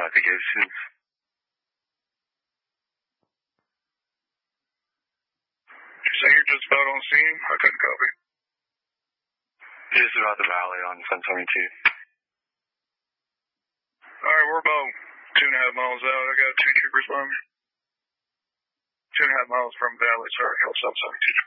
investigations. You say you're just about on scene? I couldn't copy. Just about the valley on 772. Alright, we're about 2.5 miles out. I got 2 troopers behind me. 2.5 miles from Valley, sorry, Hill 772.